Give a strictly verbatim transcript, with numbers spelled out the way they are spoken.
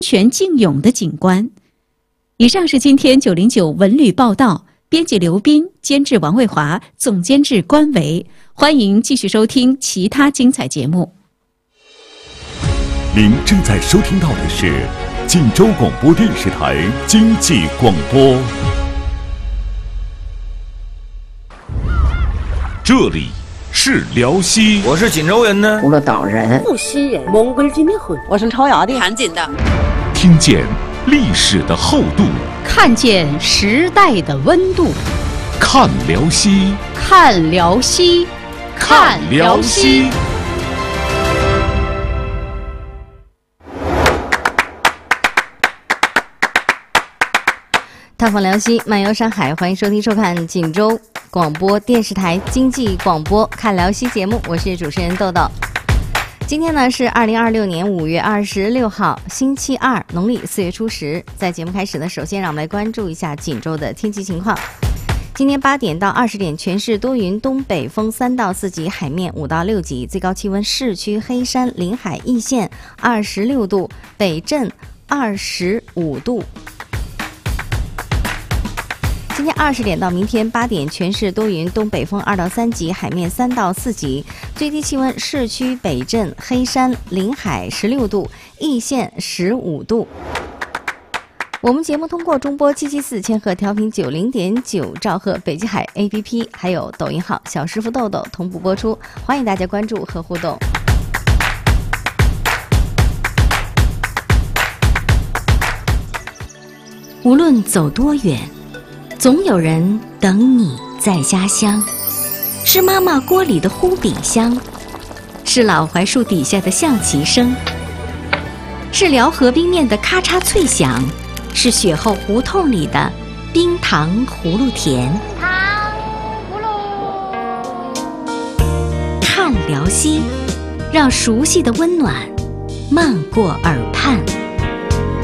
泉竞泳的景观。以上是今天九零九文旅报道，编辑刘斌，监制王卫华，总监制关维。欢迎继续收听其他精彩节目。 您正在收听到的是晋州广播电视台经济广播。这里是辽西， 我是锦州人呢， 葫芦岛人， 阜新人，蒙古居民混， 我是朝阳的， 盘锦的。 听见历史的厚度， 看见时代的温度， 看辽西， 看辽西， 看辽西。 探访辽西，漫游山海，欢迎收听收看锦州广播电视台经济广播看辽西节目，我是主持人豆豆。今天呢是二零二六年五月二十六号，星期二，农历四月初十。在节目开始呢，首先让我们来关注一下锦州的天气情况。今天八点到二十点，全市多云，东北风三到四级，海面五到六级，最高气温市区黑山、临海、易县二十六度，北镇二十五度。今天二十点到明天八点，全市多云，东北风二到三级，海面三到四级，最低气温市区北镇、黑山、临海十六度，易县十五度。我们节目通过中波七七四千赫调频九零点九兆赫北极海 A P P， 还有抖音号小师傅豆豆同步播出，欢迎大家关注和互动。无论走多远，总有人等你在家乡，是妈妈锅里的烀饼香，是老槐树底下的象棋声，是辽河冰面的咔嚓脆响，是雪后胡同里的冰糖葫芦甜。 糖葫芦， 看辽西，让熟悉的温暖漫过耳畔。